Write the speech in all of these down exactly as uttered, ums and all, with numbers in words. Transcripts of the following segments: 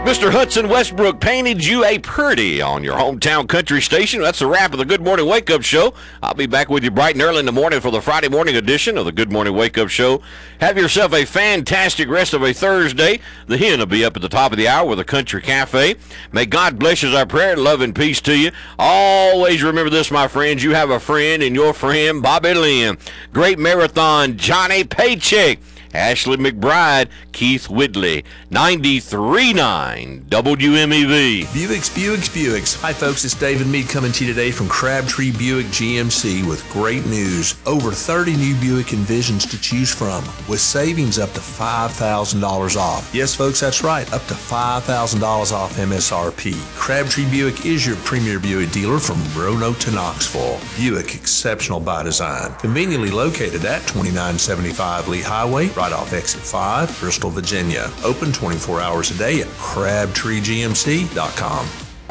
Mister Hudson Westbrook painted you a pretty on your hometown country station. That's the wrap of the Good Morning Wake Up Show. I'll be back with you bright and early in the morning for the Friday morning edition of the Good Morning Wake Up Show. Have yourself a fantastic rest of a Thursday. The Hen will be up at the top of the hour with a Country Cafe. May God bless is our prayer. Love and peace to you. Always remember this, my friends. You have a friend in your friend, Bobby Lynn. Great Marathon, Johnny Paycheck. Ashley McBride, Keith Whitley, ninety-three point nine W M E V. Buicks, Buicks, Buicks. Hi, folks. It's David Meade coming to you today from Crabtree Buick G M C with great news. Over thirty new Buick Envisions to choose from with savings up to five thousand dollars off. Yes, folks, that's right. Up to five thousand dollars off M S R P. Crabtree Buick is your premier Buick dealer from Roanoke to Knoxville. Buick, exceptional by design. Conveniently located at twenty-nine seventy-five Lee Highway, right off Exit five, Bristol, Virginia. Open twenty-four hours a day at crabtree G M C dot com.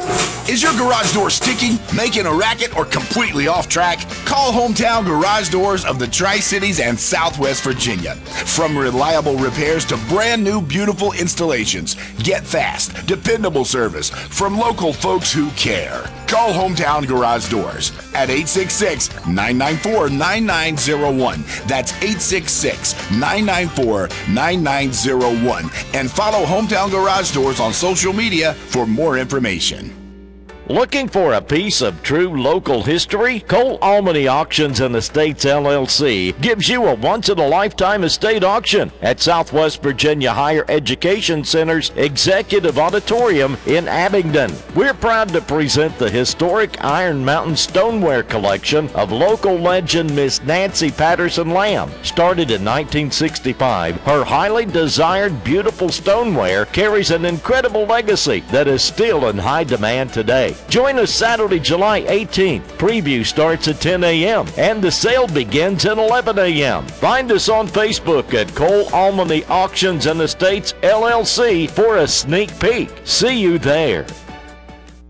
Is your garage door sticking, making a racket, or completely off track? Call Hometown Garage Doors of the Tri-Cities and Southwest Virginia. From reliable repairs to brand new beautiful installations, get fast, dependable service from local folks who care. Call Hometown Garage Doors at eight six six, nine nine four, nine nine zero one. That's eight six six, nine nine four, nine nine zero one. And follow Hometown Garage Doors on social media for more information. Looking for a piece of true local history? Cole Almany Auctions and Estates L L C gives you a once-in-a-lifetime estate auction at Southwest Virginia Higher Education Center's Executive Auditorium in Abingdon. We're proud to present the historic Iron Mountain Stoneware collection of local legend Miss Nancy Patterson Lamb. Started in nineteen sixty-five, her highly desired beautiful stoneware carries an incredible legacy that is still in high demand today. Join us Saturday, July eighteenth. Preview starts at ten a.m. and the sale begins at eleven a.m. Find us on Facebook at Cole Almany Auctions and Estates L L C for a sneak peek. See you there.